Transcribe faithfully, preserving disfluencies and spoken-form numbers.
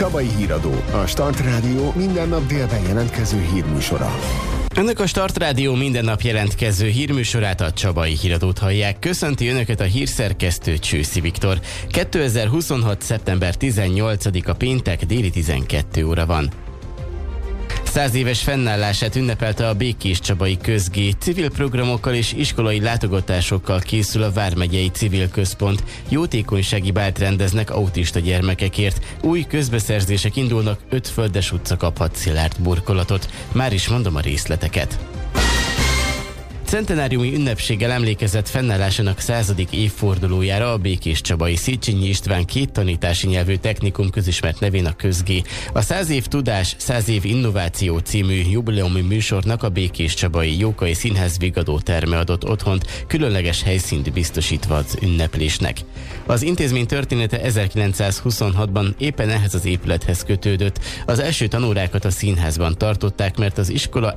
Csabai Híradó, a Start Rádió minden nap délben jelentkező hírműsora. Önök a Start Rádió minden nap jelentkező hírműsorát, a Csabai Híradót hallják. Köszönti Önöket a hírszerkesztő Csőszi Viktor. kétezer-huszonhat. szeptember tizennyolcadika péntek, déli tizenkét óra van. Száz éves fennállását ünnepelte a Békéscsabai Közgé. Civil programokkal és iskolai látogatásokkal készül a Vármegyei Civil Központ. Jótékonysági bált rendeznek autista gyermekekért. Új közbeszerzések indulnak, öt Földes utca kaphat szilárd burkolatot. Már is mondom a részleteket. Centenáriumi ünnepséggel emlékezett fennállásának századik évfordulójára a Békéscsabai Széchenyi István két tanítási nyelvű technikum közismert nevén a Közgé. A száz év tudás, száz év innováció című jubileumi műsornak a Békéscsabai Jókai Színház Vigadó terme adott otthont, különleges helyszínt biztosítva az ünneplésnek. Az intézmény története ezerkilencszázhuszonhatban éppen ehhez az épülethez kötődött. Az első tanórákat a színházban tartották, mert az iskola